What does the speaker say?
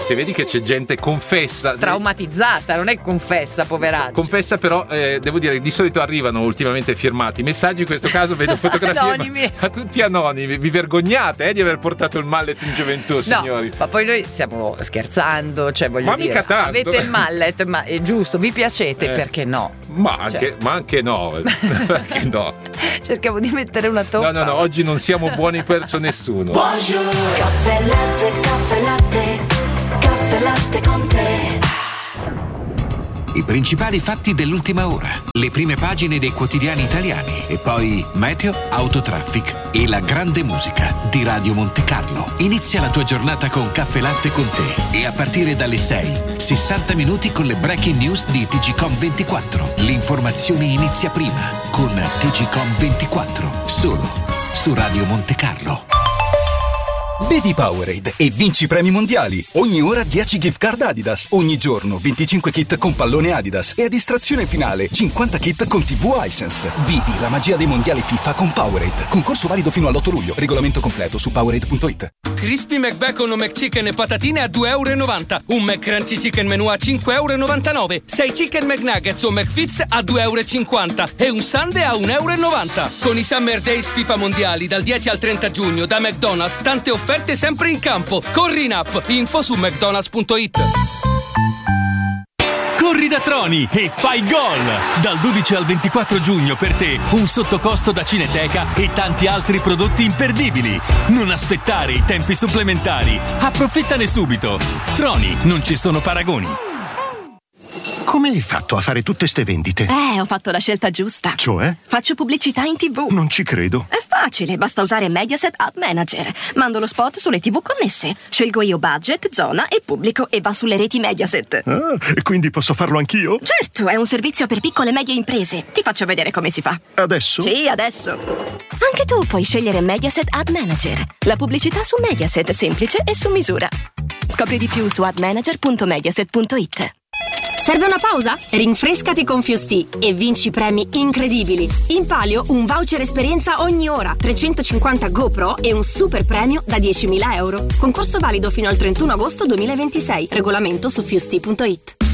ragazzi, vedi che c'è gente confessa, traumatizzata, non è confessa, poveraccia. Confessa, però devo dire, di solito arrivano ultimamente firmati messaggi, in questo caso vedo fotografie anonimi. A tutti anonimi. Vi vergognate di aver portato il mallet in gioventù, signori? Ma poi noi stiamo scherzando, cioè voglio dire, mica tanto. avete il mallet, ma è giusto, vi piacete, perché no? Ma anche no. Perché no? Cercavo di mettere una toppa. No, oggi non siamo buoni verso nessuno. Buongiorno. Caffè latte, caffè latte, caffè latte con te. I principali fatti dell'ultima ora, le prime pagine dei quotidiani italiani e poi meteo, autotraffic e la grande musica di Radio Monte Carlo. Inizia la tua giornata con Caffè Latte con te e a partire dalle 6, 60 minuti con le breaking news di TGcom 24. L'informazione inizia prima con TGcom 24, solo su Radio Monte Carlo. Bevi Powerade e vinci premi mondiali. Ogni ora 10 gift card Adidas. Ogni giorno 25 kit con pallone Adidas. E a distrazione finale 50 kit con TV Hisense. Vivi la magia dei mondiali FIFA con Powerade. Concorso valido fino all'8 luglio. Regolamento completo su Powerade.it. Crispy McBacon o McChicken e patatine a €2,90. Un McCrunchy Chicken Menù a €5,99. 6 Chicken McNuggets o McFits a €2,50. E un Sundae a €1,90. Con i Summer Days FIFA mondiali dal 10 al 30 giugno da McDonald's, tante offerte sempre in campo. Corri in app. Info su mcdonalds.it. Corri da Troni e fai gol! Dal 12 al 24 giugno per te un sottocosto da Cineteca e tanti altri prodotti imperdibili. Non aspettare i tempi supplementari. Approfittane subito. Troni, non ci sono paragoni. Come hai fatto a fare tutte ste vendite? Ho fatto la scelta giusta. Cioè? Faccio pubblicità in TV. Non ci credo. È facile, basta usare Mediaset Ad Manager. Mando lo spot sulle TV connesse. Scelgo io budget, zona e pubblico e va sulle reti Mediaset. Ah, e quindi posso farlo anch'io? Certo, è un servizio per piccole e medie imprese. Ti faccio vedere come si fa. Adesso? Sì, adesso. Anche tu puoi scegliere Mediaset Ad Manager. La pubblicità su Mediaset, semplice e su misura. Scopri di più su admanager.mediaset.it. Serve una pausa? Rinfrescati con Fusti e vinci premi incredibili. In palio un voucher esperienza ogni ora, 350 GoPro e un super premio da €10.000. Concorso valido fino al 31 agosto 2026. Regolamento su Fusti.it.